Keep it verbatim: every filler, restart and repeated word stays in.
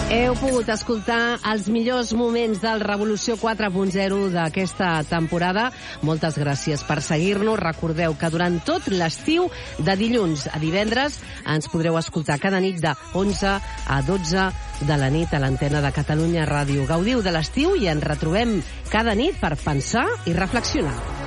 Heu pogut escoltar els millors moments del Revolució quatre punt zero d'aquesta temporada. Moltes gràcies per seguir-nos. Recordeu que durant tot l'estiu, de dilluns a divendres, ens podreu escoltar cada nit de onze a dotze de la nit a l'antena de Catalunya Ràdio. Gaudiu de l'estiu i ens retrobem cada nit per pensar i reflexionar.